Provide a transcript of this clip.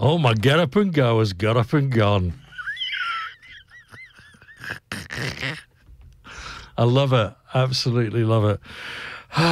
Oh, my get up and go has got up and gone. I love it. Absolutely love it.